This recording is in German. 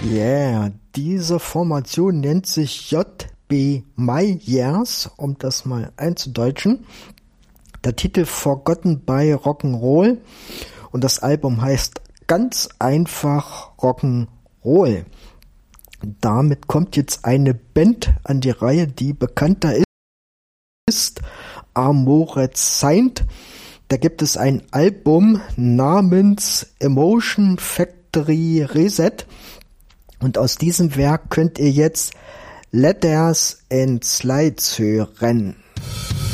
Yeah, diese Formation nennt sich J.B. Myers, um das mal einzudeutschen. Der Titel Forgotten by Rock'n'Roll und das Album heißt ganz einfach Rock'n'Roll. Damit kommt jetzt eine Band an die Reihe, die bekannter ist, Armored Saint. Da gibt es ein Album namens Emotion Factory Reset und aus diesem Werk könnt ihr jetzt Letters and Slides hören.